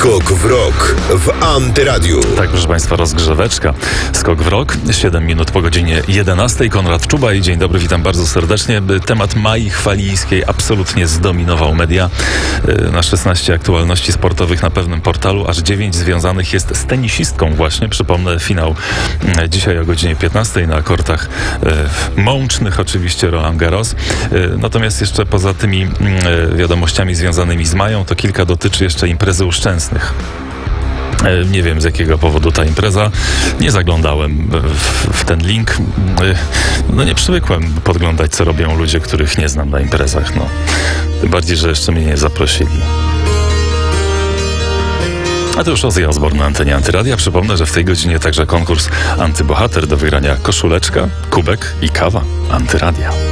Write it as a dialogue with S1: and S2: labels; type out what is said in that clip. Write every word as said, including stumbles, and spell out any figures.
S1: Skok w rok w Antyradiu.
S2: Tak, proszę Państwa, rozgrzeweczka. Skok w rok, siedem minut po godzinie jedenastej. Konrad Czubaj, dzień dobry, witam bardzo serdecznie. Temat Mai Chwalijskiej absolutnie zdominował media. Na szesnaście aktualności sportowych na pewnym portalu, aż dziewięć związanych jest z tenisistką właśnie. Przypomnę, finał dzisiaj o godzinie piętnastej na kortach mącznych, oczywiście Roland Garros. Natomiast jeszcze poza tymi wiadomościami związanymi z Mają, to kilka dotyczy jeszcze imprezy u Szczęsnych. Nie wiem, z jakiego powodu ta impreza. Nie zaglądałem w, w ten link. No nie przywykłem podglądać, co robią ludzie, których nie znam na imprezach. No. Tym bardziej, że jeszcze mnie nie zaprosili. A to już Ozzy Osbourne na antenie Antyradia. Przypomnę, że w tej godzinie także konkurs Antybohater do wygrania koszuleczka, kubek i kawa Antyradia.